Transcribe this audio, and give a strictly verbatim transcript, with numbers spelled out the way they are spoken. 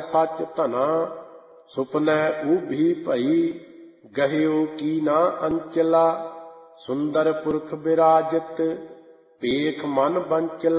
सच धना, सुपनै ऊभी भई, गह्यो कीना अंचला। सुंदर पुरख विराजित, पेख मन बंचला।